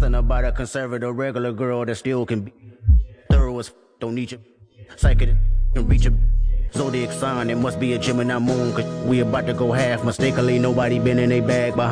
Something about a conservative regular girl that still can be thorough as don't need you. Psychic can reach a zodiac sign. It must be a Gemini moon, cause we about to go half. Mistakenly, nobody been in a bag behind.